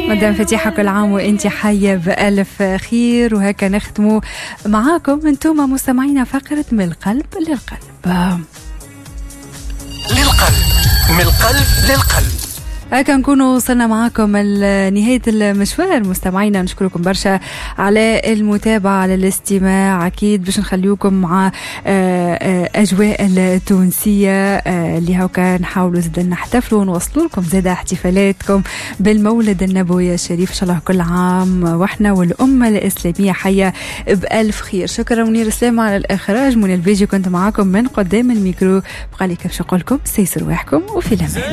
مدام فتيحة كل عام وانت حية بألف خير. وهكا نختموا معاكم انتم مستمعينا فقرة من القلب للقلب. من القلب للقلب. هكا نكونوا وصلنا معاكم لنهاية المشوار مستمعينا. نشكركم برشا على المتابعة على الاستماع. أكيد باش نخليوكم مع أجواء التونسية اللي هكا نحاولوا زاد نحتفلوا ونوصلوا لكم زاد احتفالاتكم بالمولد النبوي الشريف. إن شاء الله كل عام وإحنا والأمة الإسلامية حية بألف خير. شكرا منير السلام على الإخراج. من الفيديو كنت معاكم من قدام الميكرو. بقالي كيف نقولكم سيسر رواحكم وفي الأمان.